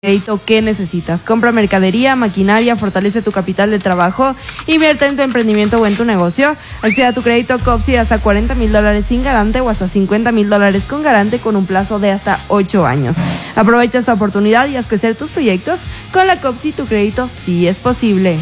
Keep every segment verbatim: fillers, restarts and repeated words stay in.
crédito que necesitas. Compra mercadería, maquinaria, fortalece tu capital de trabajo, invierte en tu emprendimiento o en tu negocio. Accede a tu crédito COPSI hasta cuarenta mil dólares sin garante o hasta cincuenta mil dólares con garante con un plazo de hasta ocho años. Aprovecha esta oportunidad y haz crecer tus proyectos. Con la COPSI tu crédito sí es posible.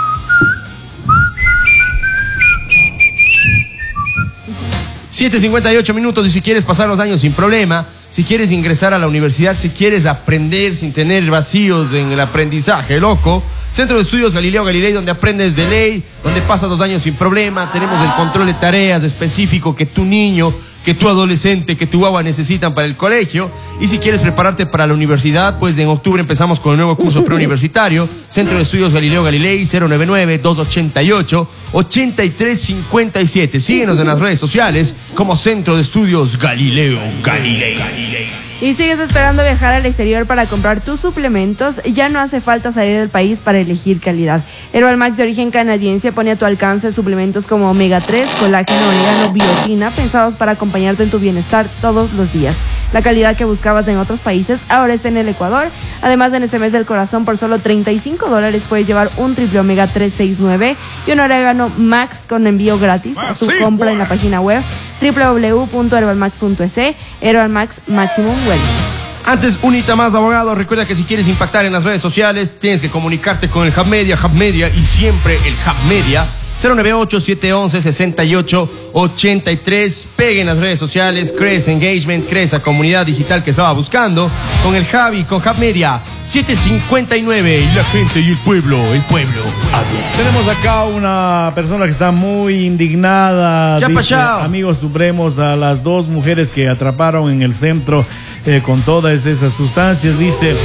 siete cincuenta y ocho minutos y si quieres pasar los años sin problema, si quieres ingresar a la universidad, si quieres aprender sin tener vacíos en el aprendizaje, loco, Centro de Estudios Galileo Galilei, donde aprendes de ley, donde pasas los años sin problema, tenemos el control de tareas específico que tu niño, que tu adolescente, que tu guagua necesitan para el colegio. Y si quieres prepararte para la universidad, pues en octubre empezamos con el nuevo curso preuniversitario, Centro de Estudios Galileo Galilei, cero nueve nueve, dos ocho ocho, ocho tres cinco siete. Síguenos en las redes sociales como Centro de Estudios Galileo Galilei. Y sigues esperando viajar al exterior para comprar tus suplementos, ya no hace falta salir del país para elegir calidad. Herbal Max de origen canadiense pone a tu alcance suplementos como omega tres, colágeno, orégano, biotina, pensados para acompañarte en tu bienestar todos los días. La calidad que buscabas en otros países ahora está en el Ecuador. Además, en este mes del corazón, por solo treinta y cinco dólares puedes llevar un triple omega tres sesenta y nueve y un orégano Max con envío gratis a tu compra en la página web doble u doble u doble u punto herbal max punto es. Herbal Max Maximum Wellness. Antes, unita más, abogado. Recuerda que si quieres impactar en las redes sociales, tienes que comunicarte con el Hub Media, Hub Media y siempre el Hub Media. cero nueve ocho, siete once, sesenta y ocho ochenta y tres. Pegue en las redes sociales, crees engagement, crees esa comunidad digital que estaba buscando. Con el Hub y con Hub Media, siete cincuenta y nueve. Y la gente y el pueblo, el pueblo habla. Tenemos acá una persona que está muy indignada. ¿Qué ha dice, pasado? Amigos supremos, a las dos mujeres que atraparon en el centro eh, con todas esas sustancias. Dice,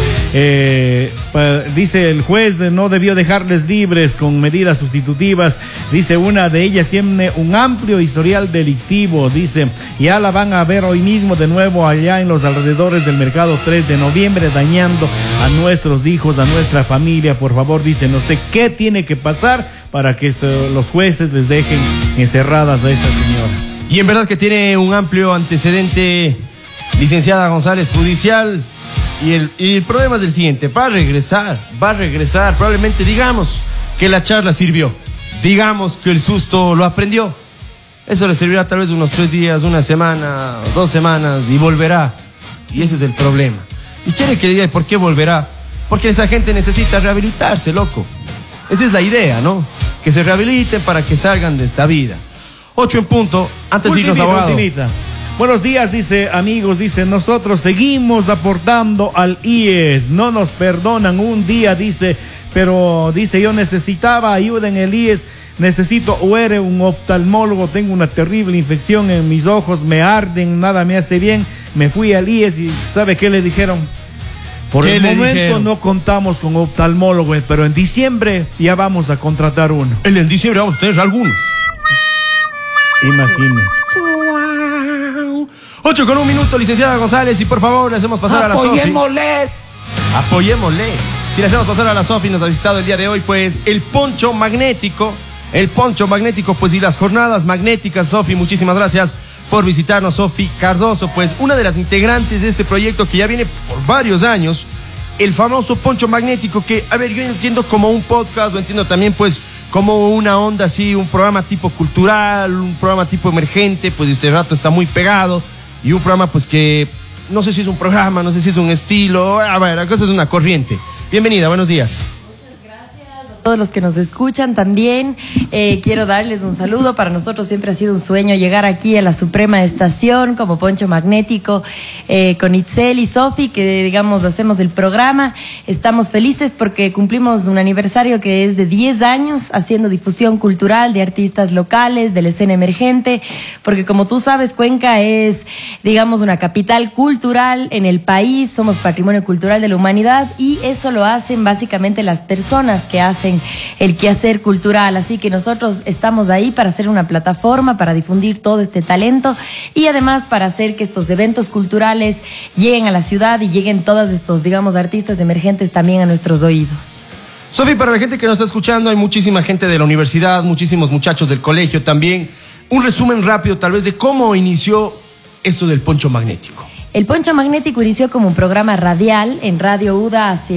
eh, pa, dice el juez de, no debió dejarles libres con medidas sustitutivas. Dice, una de ellas tiene un amplio historial delictivo. Dice, ya la van a ver hoy mismo de nuevo allá en los alrededores del mercado tres de noviembre, dañando a nuestros hijos, a nuestra familia. Por favor, dice, no sé qué tiene que pasar para que esto, los jueces les dejen encerradas a estas señoras. Y en verdad que tiene un amplio antecedente, licenciada González, judicial. Y el, y el problema es el siguiente: va a regresar, va a regresar. Probablemente digamos que la charla sirvió. Digamos que el susto lo aprendió. Eso le servirá tal vez unos tres días, una semana, dos semanas y volverá. Y ese es el problema. Y quiere que le diga por qué volverá. Porque esa gente necesita rehabilitarse, loco. Esa es la idea, ¿no? Que se rehabiliten para que salgan de esta vida. Ocho en punto, antes de irnos, abogado. Ultimita. Buenos días, dice, amigos, dice, nosotros seguimos aportando al I E S. No nos perdonan un día, dice, pero dice, yo necesitaba ayuda en el I E S. Necesito o eres un oftalmólogo, tengo una terrible infección en mis ojos, me arden, nada me hace bien. Me fui al I E S y ¿sabe qué le dijeron? Por el momento dijeron? No contamos con oftalmólogo, pero en diciembre ya vamos a contratar uno. En diciembre vamos a tener algunos. Imagínese. Ocho con un minuto, licenciada González, y por favor le hacemos pasar a la Sofi. Apoyémosle. Apoyémosle. Si le hacemos pasar a la Sofi, nos ha visitado el día de hoy, pues, el poncho magnético. El poncho magnético, pues, y las jornadas magnéticas. Sofi, muchísimas gracias por visitarnos. Sofi Cardoso, pues, una de las integrantes de este proyecto que ya viene por varios años. El famoso poncho magnético que, a ver, yo entiendo como un podcast, lo entiendo también, pues, como una onda así, un programa tipo cultural, un programa tipo emergente, pues, este rato está muy pegado. Y un programa, pues, que no sé si es un programa, no sé si es un estilo. A ver, la cosa es una corriente. Bienvenida, buenos días. Todos los que nos escuchan también, eh, quiero darles un saludo. Para nosotros siempre ha sido un sueño llegar aquí a la Suprema Estación como Poncho Magnético, eh, con Itzel y Sofi, que digamos hacemos el programa. Estamos felices porque cumplimos un aniversario que es de diez años haciendo difusión cultural de artistas locales, de la escena emergente, porque como tú sabes, Cuenca es, digamos, una capital cultural en el país, somos patrimonio cultural de la humanidad y eso lo hacen básicamente las personas que hacen el quehacer cultural, así que nosotros estamos ahí para hacer una plataforma, para difundir todo este talento y además para hacer que estos eventos culturales lleguen a la ciudad y lleguen todos estos, digamos, artistas emergentes también a nuestros oídos. Sofi, para la gente que nos está escuchando, hay muchísima gente de la universidad, muchísimos muchachos del colegio también. Un resumen rápido tal vez de cómo inició esto del poncho magnético. El Poncho Magnético inició como un programa radial en Radio UDA hace